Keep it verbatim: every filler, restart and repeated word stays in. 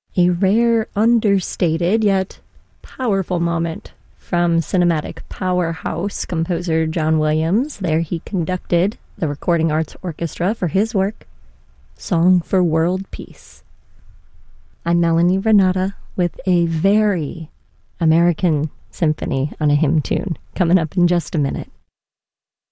A rare, understated, yet powerful moment from cinematic powerhouse composer John Williams. There he conducted the Recording Arts Orchestra for his work, Song for World Peace. I'm Melanie Renata with a very American symphony on a hymn tune coming up in just a minute.